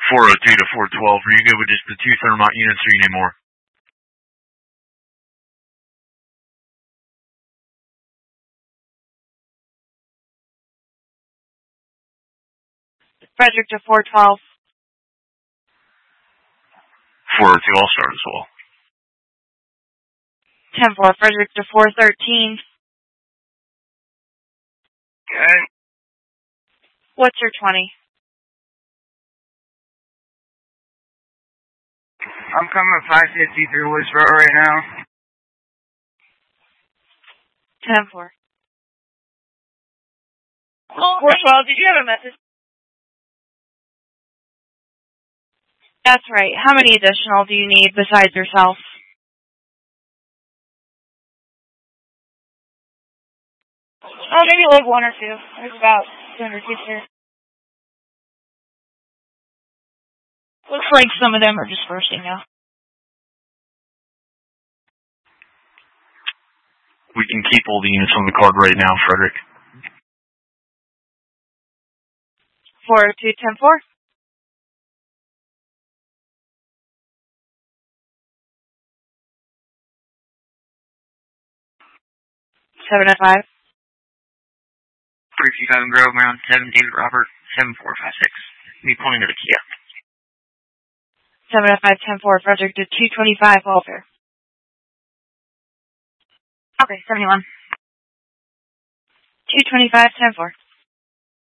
402 to 412. Are you good with just the 2 Thermite units, or you need more? Frederick to 412. 402, I'll start as well. 10-4, Frederick to 413. Okay. What's your 20? I'm coming at 550 through Woods Road right now. 10-4. 412, did you have a message? That's right. How many additional do you need besides yourself? Oh, maybe like 1 or 2. There's about 200 kids here. Looks like some of them are dispersing now. We can keep all the units on the card right now, Frederick. 402, 10-4. 705. 357 Grove, Mound 7, David Robert, 7456. Me pointing to the Kia. 705, 10-4, Frederick to 225, Welfare. Okay, 71. 225, 10-4.